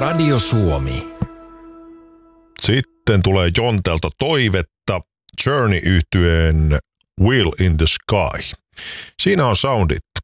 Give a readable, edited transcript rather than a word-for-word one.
Radio Suomi. Sitten tulee Jontelta toivetta Journey-yhtyeen Wheel in the Sky. Siinä on soundit